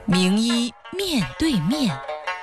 名医面对面。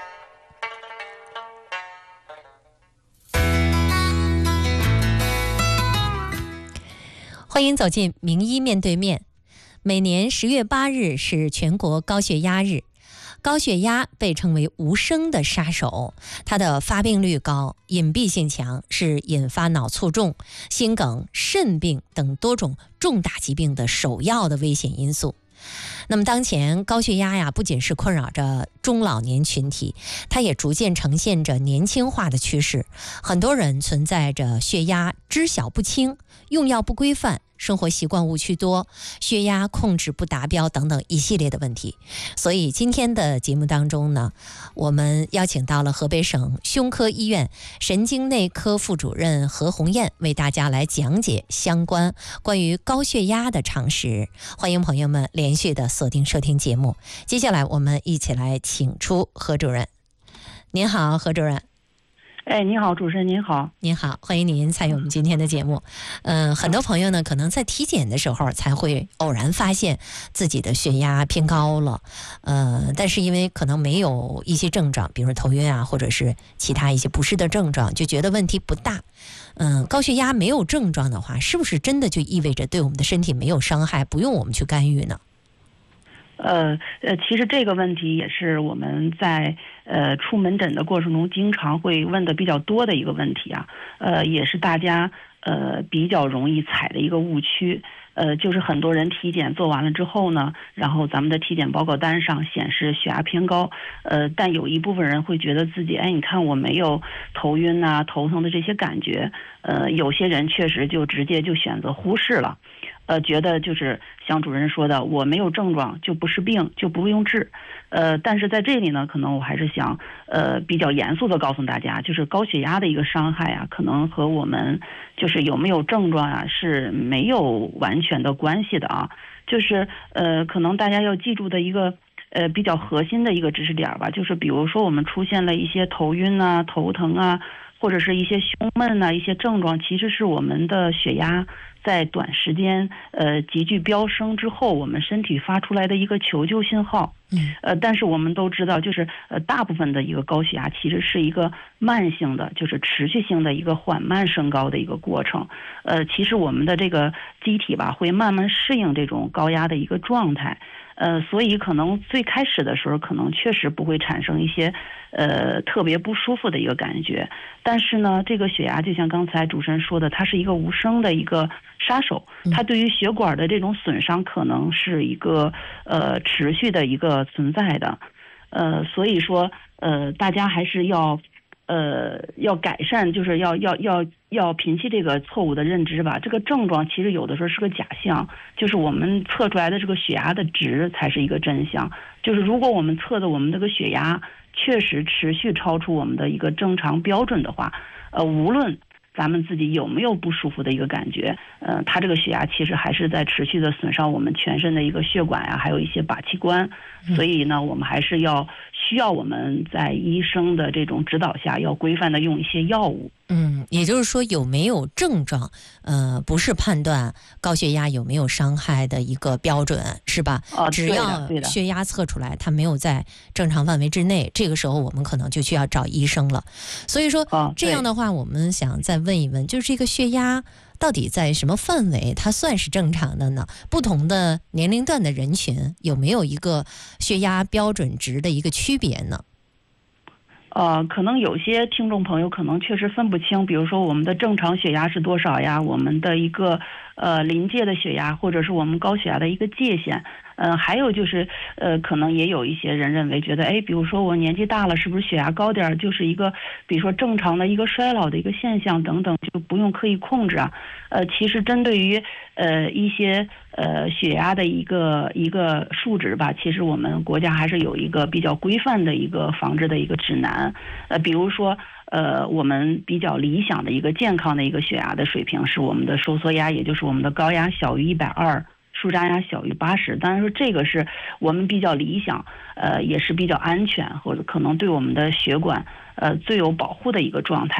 欢迎走进名医面对面。每年10月8日是全国高血压日。高血压被称为无声的杀手，它的发病率高，隐蔽性强，是引发脑卒中、心梗、肾病等多种重大疾病的首要的危险因素。那么当前高血压不仅是困扰着中老年群体，它也逐渐呈现着年轻化的趋势。很多人存在着血压知晓不清、用药不规范、生活习惯误区多、血压控制不达标等等一系列的问题。所以今天的节目当中呢，我们邀请到了河北省胸科医院神经内科副主任何红艳，为大家来讲解相关关于高血压的常识。欢迎朋友们连续的锁定收听节目。接下来我们一起来请出何主任。您好，何主任。 你好，主持人您好。 您好，欢迎您参与我们今天的节目。很多朋友呢，可能在体检的时候才会偶然发现自己的血压偏高了，但是因为可能没有一些症状，比如头晕或者是其他一些不适的症状，就觉得问题不大。高血压没有症状的话，是不是真的就意味着对我们的身体没有伤害，不用我们去干预呢？ 其实这个问题也是我们在出门诊的过程中经常会问的比较多的一个问题也是大家比较容易踩的一个误区。就是很多人体检做完了之后呢，然后咱们的体检报告单上显示血压偏高，但有一部分人会觉得自己你看我没有头晕头疼的这些感觉，有些人确实就直接就选择忽视了，觉得就是像主任说的，我没有症状就不是病，就不用治。但是在这里呢，可能我还是想比较严肃的告诉大家，就是高血压的一个伤害可能和我们就是有没有症状是没有完全的关系的就是可能大家要记住的一个比较核心的一个知识点吧，就是比如说我们出现了一些头晕头疼或者是一些胸闷一些症状，其实是我们的血压在短时间急剧飙升之后，我们身体发出来的一个求救信号。但是我们都知道，就是大部分的一个高血压其实是一个慢性的，就是持续性的一个缓慢升高的一个过程。其实我们的这个机体会慢慢适应这种高压的一个状态。所以可能最开始的时候，可能确实不会产生一些特别不舒服的一个感觉。但是呢，这个血压就像刚才主持人说的，它是一个无声的一个杀手，它对于血管的这种损伤可能是一个持续的一个存在的。所以说大家还是要改善，就是要摒弃这个错误的认知吧。这个症状其实有的时候是个假象，就是我们测出来的这个血压的值才是一个真相。就是如果我们测的我们这个血压确实持续超出我们的一个正常标准的话，无论咱们自己有没有不舒服的一个感觉，它这个血压其实还是在持续的损伤我们全身的一个血管还有一些靶器官。所以呢，我们还是需要我们在医生的这种指导下，要规范的用一些药物。 也就是说有没有症状，不是判断高血压有没有伤害的一个标准，是吧？只要血压测出来它没有在正常范围之内，这个时候我们可能就需要找医生了。所以说这样的话，我们想再问一问，就是这个血压到底在什么范围它算是正常的呢？不同的年龄段的人群有没有一个血压标准值的一个区别呢？ 可能有些听众朋友可能确实分不清，比如说我们的正常血压是多少呀，我们的一个临界的血压，或者是我们高血压的一个界限。还有就是可能也有一些人认为觉得比如说我年纪大了，是不是血压高点就是一个比如说正常的一个衰老的一个现象等等，就不用刻意控制其实针对于一些血压的一个数值吧，其实我们国家还是有一个比较规范的一个防治的一个指南。比如说我们比较理想的一个健康的一个血压的水平是我们的收缩压，也就是我们的高压小于120，舒张压小于80。当然说这个是我们比较理想，也是比较安全，或者可能对我们的血管最有保护的一个状态。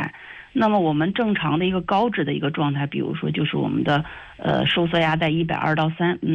那么我们正常的一个高脂的一个状态，比如说就是我们的收缩压在120到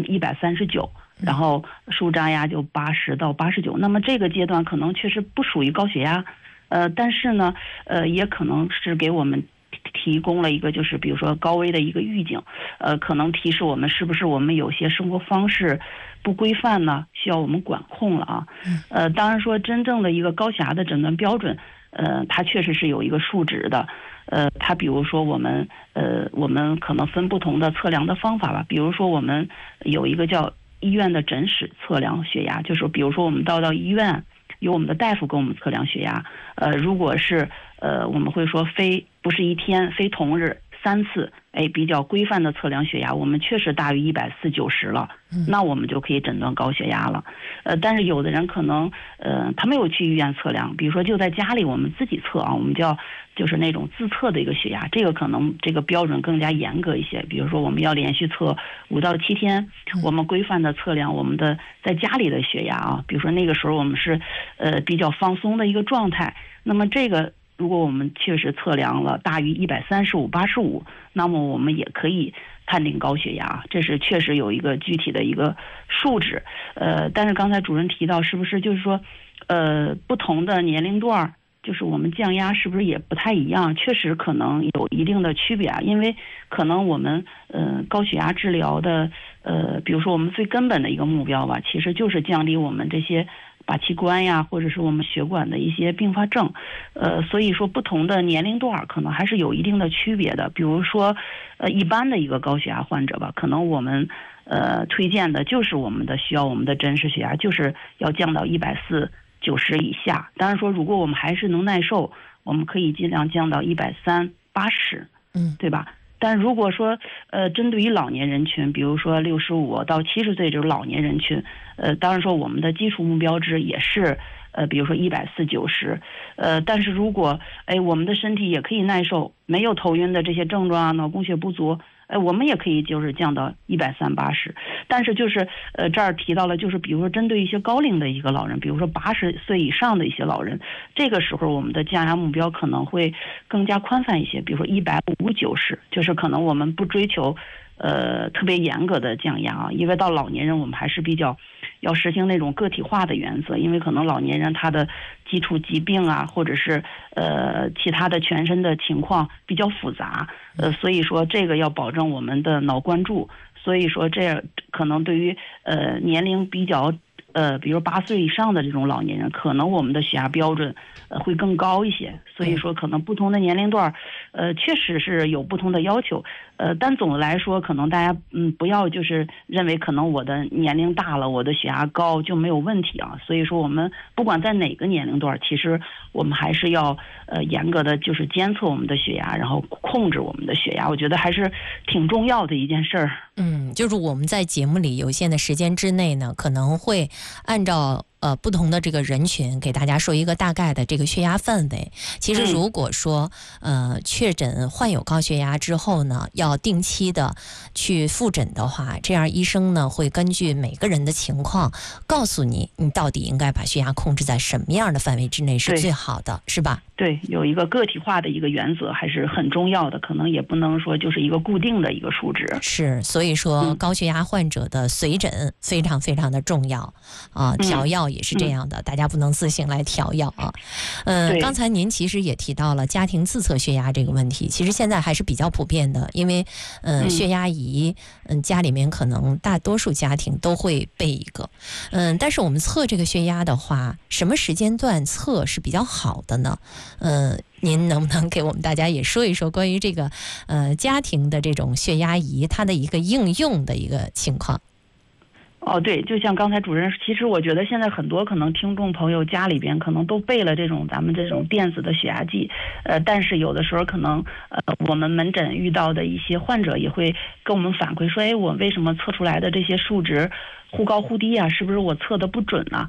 139，然后舒张压就80到89。那么这个阶段可能确实不属于高血压，但是呢，也可能是给我们提供了一个就是比如说高危的一个预警，可能提示我们是不是我们有些生活方式不规范呢，需要我们管控了啊。当然说真正的一个高血压的诊断标准，它确实是有一个数值的。它比如说我们可能分不同的测量的方法吧，比如说我们有一个叫医院的诊室测量血压，就是比如说我们到医院，由我们的大夫给我们测量血压，如果是我们会说不是一天，非同日3次，比较规范的测量血压，我们确实大于140/90了，那我们就可以诊断高血压了。但是有的人可能他没有去医院测量，比如说就在家里我们自己测啊，我们就是那种自测的一个血压，这个可能这个标准更加严格一些。比如说我们要连续测5到7天，我们规范的测量我们的在家里的血压啊，比如说那个时候我们是比较放松的一个状态，那么这个如果我们确实测量了大于135/85，那么我们也可以判定高血压，这是确实有一个具体的一个数值。但是刚才主任提到，是不是就是说，不同的年龄段，就是我们降压是不是也不太一样？确实可能有一定的区别啊，因为可能我们高血压治疗的比如说我们最根本的一个目标吧，其实就是降低我们这些靶器官呀，或者是我们血管的一些并发症，所以说不同的年龄段可能还是有一定的区别的。比如说，一般的一个高血压患者吧，可能我们推荐的就是需要我们的真实血压就是要降到140/90以下。当然说，如果我们还是能耐受，我们可以尽量降到130/80，对吧？但如果说针对于老年人群，比如说65到70岁这种老年人群，当然说我们的基础目标值也是比如说140/90，但是如果我们的身体也可以耐受，没有头晕的这些症状啊，脑供血不足，我们也可以就是降到130/80。但是就是这儿提到了，就是比如说针对一些高龄的一个老人，比如说80岁以上的一些老人，这个时候我们的降压目标可能会更加宽泛一些，比如说150/90，就是可能我们不追求特别严格的降压啊，因为到老年人我们还是比较要实行那种个体化的原则，因为可能老年人他的基础疾病啊，或者是其他的全身的情况比较复杂，所以说这个要保证我们的脑关注，所以说这可能对于年龄比较比如8岁以上的这种老年人，可能我们的血压标准会更高一些。所以说可能不同的年龄段确实是有不同的要求，但总的来说可能大家不要就是认为可能我的年龄大了，我的血压高就没有问题啊。所以说我们不管在哪个年龄段，其实我们还是要严格的就是监测我们的血压，然后控制我们的血压，我觉得还是挺重要的一件事儿。 就是我们在节目里有限的时间之内呢，可能会按照不同的这个人群给大家说一个大概的这个血压范围。其实如果说确诊患有高血压之后呢，要定期的去复诊的话，这样医生呢会根据每个人的情况告诉你到底应该把血压控制在什么样的范围之内是最好的，是吧？ 对，有一个个体化的一个原则还是很重要的，可能也不能说就是一个固定的一个数值。 是，所以说高血压患者的随诊非常非常的重要啊，调药也是这样的，大家不能自行来调药啊。刚才您其实也提到了家庭自测血压这个问题，其实现在还是比较普遍的，因为血压仪家里面可能大多数家庭都会备一个，但是我们测这个血压的话，什么时间段测是比较好的呢？您能不能给我们大家也说一说关于这个家庭的这种血压仪它的一个应用的一个情况？ 对，就像刚才主任，其实我觉得现在很多可能听众朋友家里边可能都备了咱们这种电子的血压计，但是有的时候可能我们门诊遇到的一些患者也会跟我们反馈说，我为什么测出来的这些数值忽高忽低啊？是不是我测的不准呢？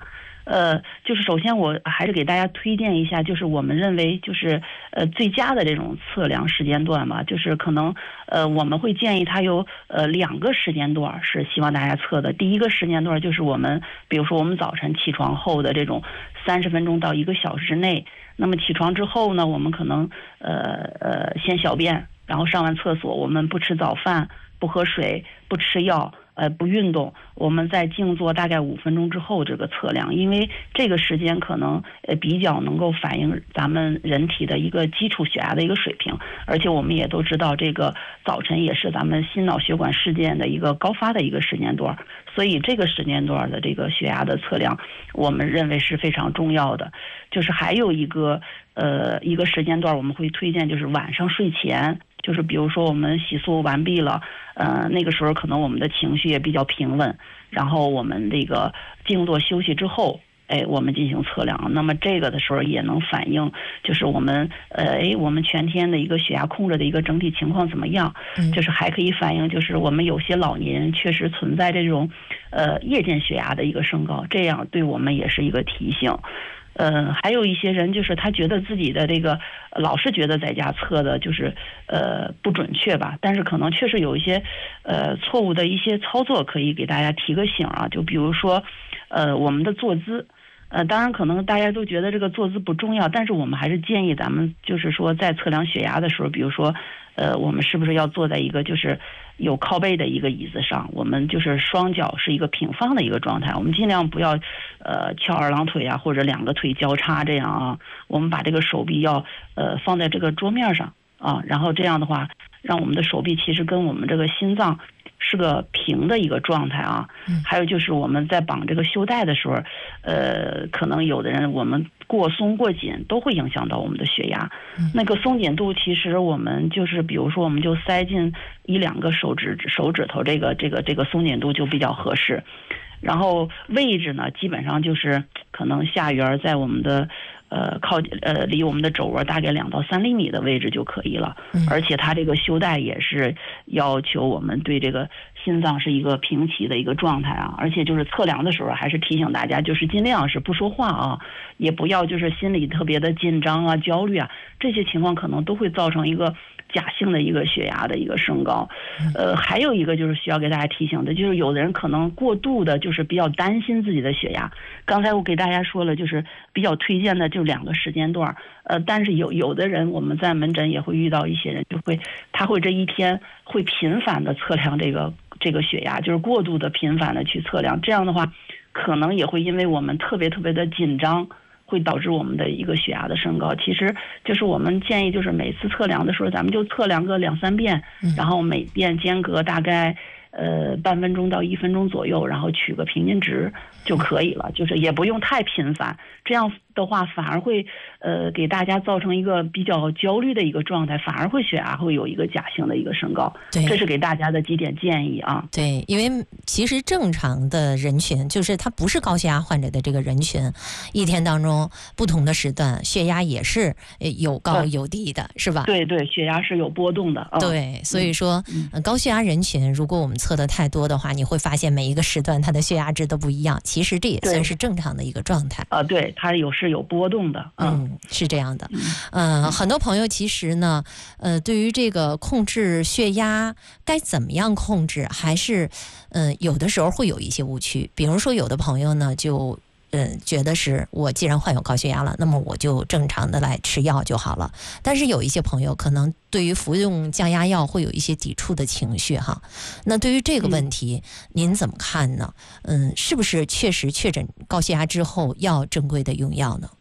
就是首先我还是给大家推荐一下，就是我们认为就是最佳的这种测量时间段吧，就是可能我们会建议它有2个时间段是希望大家测的。第一个时间段就是我们比如说我们早晨起床后的这种30分钟到1个小时之内，那么起床之后呢，我们可能先小便，然后上完厕所，我们不吃早饭，不喝水，不吃药，不运动，我们在静坐大概5分钟之后这个测量，因为这个时间可能比较能够反映咱们人体的一个基础血压的一个水平，而且我们也都知道这个早晨也是咱们心脑血管事件的一个高发的一个时间段，所以这个时间段的这个血压的测量，我们认为是非常重要的。就是还有一个时间段我们会推荐，就是晚上睡前。就是比如说我们洗漱完毕了，那个时候可能我们的情绪也比较平稳，然后我们这个静坐休息之后，我们进行测量，那么这个的时候也能反映就是我们我们全天的一个血压控制的一个整体情况怎么样，就是还可以反映就是我们有些老年人确实存在这种夜间血压的一个升高，这样对我们也是一个提醒。还有一些人就是他觉得自己的这个老是觉得在家测的就是不准确吧，但是可能确实有一些错误的一些操作可以给大家提个醒啊，就比如说我们的坐姿。当然可能大家都觉得这个坐姿不重要，但是我们还是建议咱们就是说在测量血压的时候，比如说我们是不是要坐在一个就是有靠背的一个椅子上，我们就是双脚是一个平放的一个状态，我们尽量不要翘二郎腿啊，或者2个腿交叉这样啊，我们把这个手臂要放在这个桌面上啊，然后这样的话让我们的手臂其实跟我们这个心脏是个平的一个状态啊。还有就是我们在绑这个袖带的时候，可能有的人我们过松过紧都会影响到我们的血压。那个松紧度其实我们就是比如说我们就塞进1-2个手指头，这个松紧度就比较合适。然后位置呢，基本上就是可能下缘在我们的离我们的肘窝大概2到3厘米的位置就可以了。而且它这个袖带也是要求我们对这个心脏是一个平齐的一个状态啊。而且就是测量的时候还是提醒大家，就是尽量是不说话啊，也不要就是心里特别的紧张啊、焦虑啊，这些情况可能都会造成一个假性的一个血压的一个升高。还有一个就是需要给大家提醒的，就是有的人可能过度的就是比较担心自己的血压。刚才我给大家说了，就是比较推荐的就2个时间段，但是有的人我们在门诊也会遇到一些人，他会这一天会频繁的测量这个血压，就是过度的频繁的去测量，这样的话可能也会因为我们特别的紧张，会导致我们的一个血压的升高。其实就是我们建议就是每次测量的时候咱们就测量个2-3遍，然后每遍间隔大概半分钟到1分钟左右，然后取个平均值就可以了，就是也不用太频繁，这样的话反而会给大家造成一个比较焦虑的一个状态，反而会血压会有一个假性的一个升高。这是给大家的几点建议啊。 对，因为其实正常的人群，就是他不是高血压患者的这个人群，一天当中不同的时段血压也是有高有低的，是吧？ 对，血压是有波动的。 对，所以说高血压人群如果我们测的太多的话，你会发现每一个时段它的血压值都不一样，其实这也算是正常的一个状态。 对，它是有波动的。 是这样的。很多朋友其实呢对于这个控制血压该怎么样控制，还是有的时候会有一些误区。比如说有的朋友呢就觉得是我既然患有高血压了，那么我就正常的来吃药就好了。但是有一些朋友可能对于服用降压药会有一些抵触的情绪哈。那对于这个问题，您怎么看呢？是不是确实确诊高血压之后要正规的用药呢？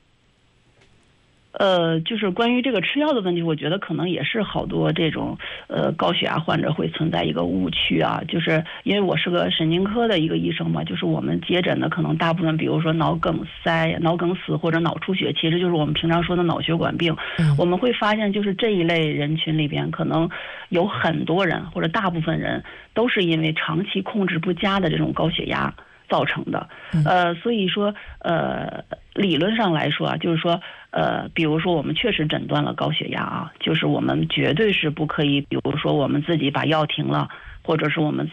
就是关于这个吃药的问题，我觉得可能也是好多这种高血压患者会存在一个误区啊，就是因为我是个神经科的一个医生嘛，就是我们接诊的可能大部分，比如说脑梗塞、脑梗死或者脑出血，其实就是我们平常说的脑血管病。我们会发现，就是这一类人群里边，可能有很多人或者大部分人都是因为长期控制不佳的这种高血压造成的。所以说理论上来说啊，就是说比如说我们确实诊断了高血压啊，就是我们绝对是不可以，比如说我们自己把药停了，或者是我们